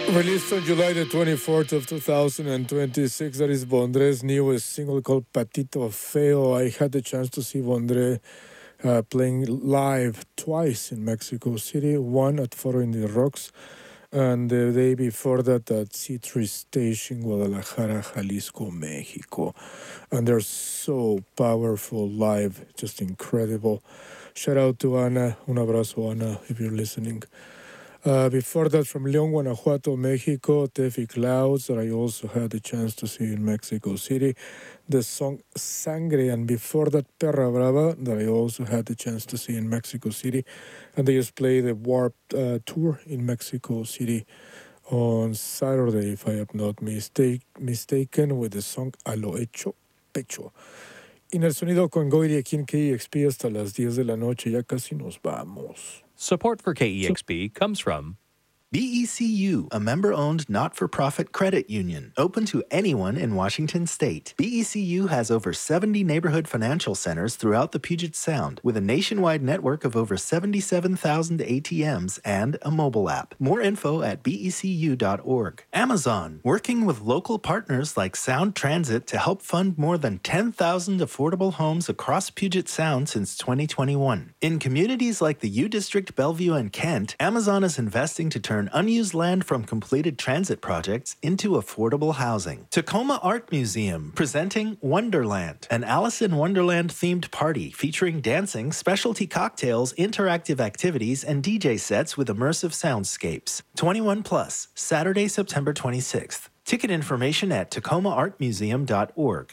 Released on July the 24th of 2026, that is Bondré's newest single called Patito Feo. I had the chance to see Bondré playing live twice in Mexico City, one at Foro in the Rocks, and the day before that at C3 Stage in Guadalajara, Jalisco, Mexico. And they're so powerful live, just incredible. Shout out to Ana, un abrazo Ana, if you're listening. Before that, from León, Guanajuato, Mexico, Tefi Clouds, that I also had the chance to see in Mexico City. The song Sangre, and before that, Perra Brava, that I also had the chance to see in Mexico City. And they just played the Warped tour in Mexico City on Saturday, if I am not mistaken, with the song A lo hecho pecho. Y en el sonido con Goiri aquí en KEXP hasta las 10 de la noche, ya casi nos vamos. Support for KEXP comes from BECU, a member-owned not-for-profit credit union, open to anyone in Washington state. BECU has over 70 neighborhood financial centers throughout the Puget Sound, with a nationwide network of over 77,000 ATMs and a mobile app. More info at becu.org. Amazon, working with local partners like Sound Transit to help fund more than 10,000 affordable homes across Puget Sound since 2021. In communities like the U District, Bellevue, and Kent, Amazon is investing to turn unused land from completed transit projects into affordable housing. Tacoma Art Museum presenting Wonderland, an Alice in Wonderland themed party featuring dancing, specialty cocktails, interactive activities, and DJ sets with immersive soundscapes. 21 plus, Saturday, September 26th. Ticket information at tacomaartmuseum.org.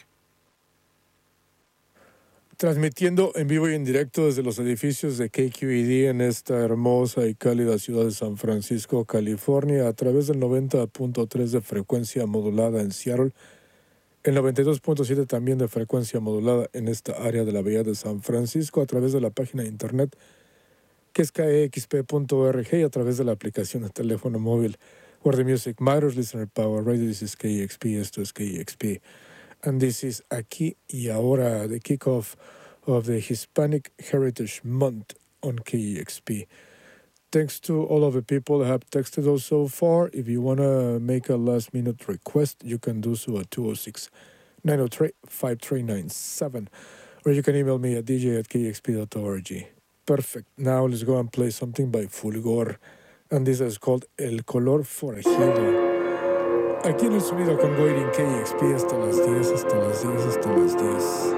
Transmitiendo en vivo y en directo desde los edificios de KQED en esta hermosa y cálida ciudad de San Francisco, California, a través del 90.3 de frecuencia modulada en Seattle, el 92.7 también de frecuencia modulada en esta área de la Bahía de San Francisco, a través de la página de internet que es kexp.org y a través de la aplicación de teléfono móvil where the music matters, listener power radio. This is KEXP, esto es KEXP. And this is Aquí y Ahora, the kickoff of the Hispanic Heritage Month on KEXP. Thanks to all of the people that have texted us so far. If you want to make a last-minute request, you can do so at 206-903-5397. Or you can email me at dj@kexp.org. Perfect. Now let's go and play something by Fulgor. And this is called El Color Forajido. Aquí en el sonido con Goiri en KEXP hasta las 10, hasta las 10, hasta las 10.